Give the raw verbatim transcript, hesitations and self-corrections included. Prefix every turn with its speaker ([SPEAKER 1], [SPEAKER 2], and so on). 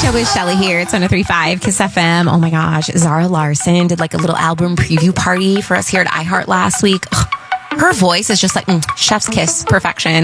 [SPEAKER 1] show with Shelly here. It's one oh three point five Kiss F M. Oh my gosh, Zara Larson did like a little album preview party for us here at iHeart last week. Ugh, her voice is just like mm, chef's kiss perfection.